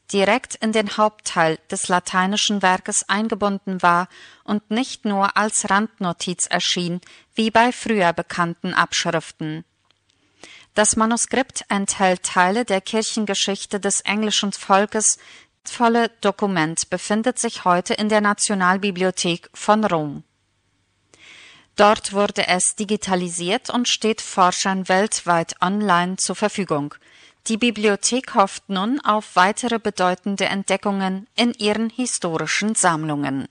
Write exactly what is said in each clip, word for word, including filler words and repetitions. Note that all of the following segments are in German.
direkt in den Hauptteil des lateinischen Werkes eingebunden war und nicht nur als Randnotiz erschien, wie bei früher bekannten Abschriften. Das Manuskript enthält Teile der Kirchengeschichte des englischen Volkes. Das volle Dokument befindet sich heute in der Nationalbibliothek von Rom. Dort wurde es digitalisiert und steht Forschern weltweit online zur Verfügung. Die Bibliothek hofft nun auf weitere bedeutende Entdeckungen in ihren historischen Sammlungen.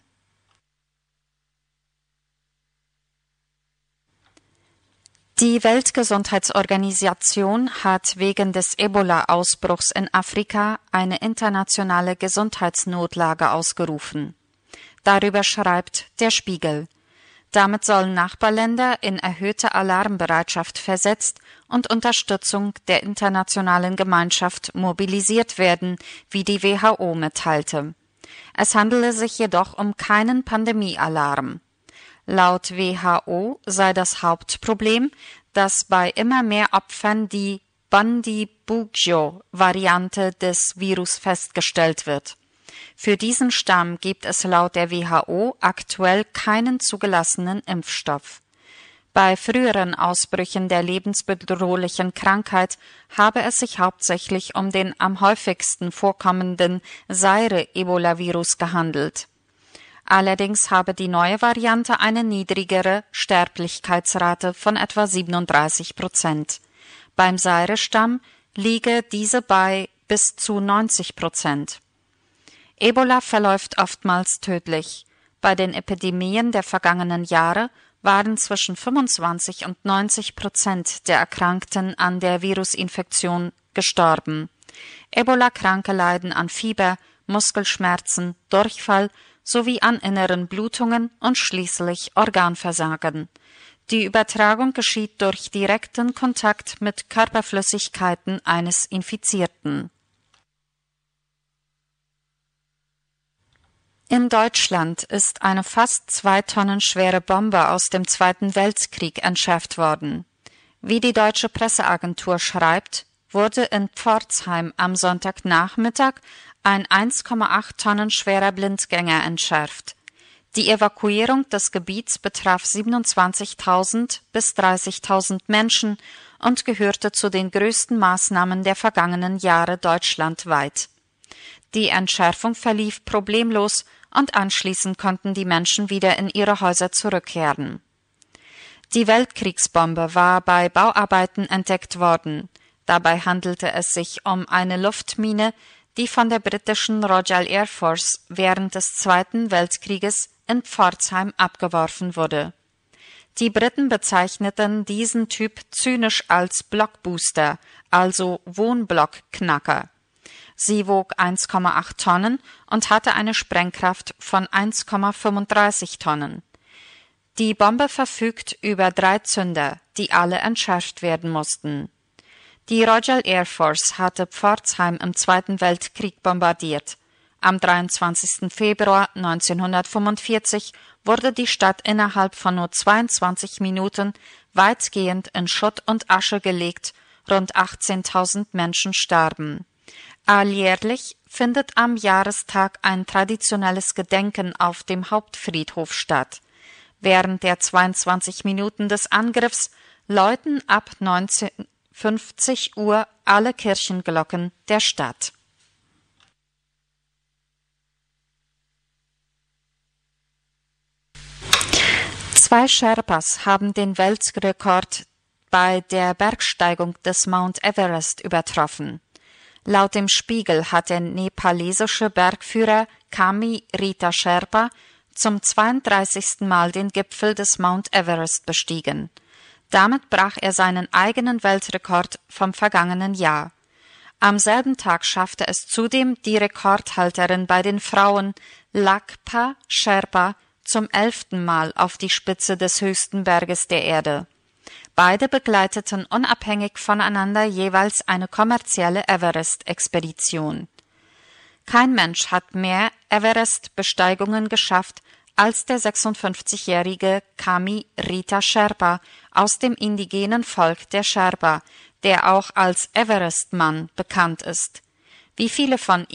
Die Weltgesundheitsorganisation hat wegen des Ebola-Ausbruchs in Afrika eine internationale Gesundheitsnotlage ausgerufen. Darüber schreibt der Spiegel. Damit sollen Nachbarländer in erhöhte Alarmbereitschaft versetzt und Unterstützung der internationalen Gemeinschaft mobilisiert werden, wie die W H O mitteilte. Es handele sich jedoch um keinen Pandemiealarm. Laut W H O sei das Hauptproblem, dass bei immer mehr Opfern die Bundibugyo-Variante des Virus festgestellt wird. Für diesen Stamm gibt es laut der W H O aktuell keinen zugelassenen Impfstoff. Bei früheren Ausbrüchen der lebensbedrohlichen Krankheit habe es sich hauptsächlich um den am häufigsten vorkommenden Zaire-Ebola-Virus gehandelt. Allerdings habe die neue Variante eine niedrigere Sterblichkeitsrate von etwa siebenunddreißig Prozent. Beim Zaire-Stamm liege diese bei bis zu neunzig Prozent. Ebola verläuft oftmals tödlich. Bei den Epidemien der vergangenen Jahre waren zwischen fünfundzwanzig und neunzig Prozent der Erkrankten an der Virusinfektion gestorben. Ebola-Kranke leiden an Fieber, Muskelschmerzen, Durchfall sowie an inneren Blutungen und schließlich Organversagen. Die Übertragung geschieht durch direkten Kontakt mit Körperflüssigkeiten eines Infizierten. In Deutschland ist eine fast zwei Tonnen schwere Bombe aus dem Zweiten Weltkrieg entschärft worden. Wie die deutsche Presseagentur schreibt, wurde in Pforzheim am Sonntagnachmittag ein eins Komma acht Tonnen schwerer Blindgänger entschärft. Die Evakuierung des Gebiets betraf siebenundzwanzigtausend bis dreißigtausend Menschen und gehörte zu den größten Maßnahmen der vergangenen Jahre deutschlandweit. Die Entschärfung verlief problemlos und anschließend konnten die Menschen wieder in ihre Häuser zurückkehren. Die Weltkriegsbombe war bei Bauarbeiten entdeckt worden. Dabei handelte es sich um eine Luftmine, die von der britischen Royal Air Force während des Zweiten Weltkrieges in Pforzheim abgeworfen wurde. Die Briten bezeichneten diesen Typ zynisch als Blockbooster, also Wohnblockknacker. Sie wog eins Komma acht Tonnen und hatte eine Sprengkraft von eins Komma fünfunddreißig Tonnen. Die Bombe verfügt über drei Zünder, die alle entschärft werden mussten. Die Royal Air Force hatte Pforzheim im Zweiten Weltkrieg bombardiert. Am dreiundzwanzigsten Februar neunzehnhundertfünfundvierzig wurde die Stadt innerhalb von nur zweiundzwanzig Minuten weitgehend in Schutt und Asche gelegt, rund achtzehntausend Menschen starben. Alljährlich findet am Jahrestag ein traditionelles Gedenken auf dem Hauptfriedhof statt. Während der zweiundzwanzig Minuten des Angriffs läuten ab neunzehnhundertfünfzig Uhr alle Kirchenglocken der Stadt. Zwei Sherpas haben den Weltrekord bei der Bergsteigung des Mount Everest übertroffen. Laut dem Spiegel hat der nepalesische Bergführer Kami Rita Sherpa zum zweiunddreißigsten Mal den Gipfel des Mount Everest bestiegen. Damit brach er seinen eigenen Weltrekord vom vergangenen Jahr. Am selben Tag schaffte es zudem die Rekordhalterin bei den Frauen Lakpa Sherpa zum elften Mal auf die Spitze des höchsten Berges der Erde. Beide begleiteten unabhängig voneinander jeweils eine kommerzielle Everest-Expedition. Kein Mensch hat mehr Everest-Besteigungen geschafft als der sechsundfünfzigjährige Kami Rita Sherpa aus dem indigenen Volk der Sherpa, der auch als Everest-Mann bekannt ist. Wie viele von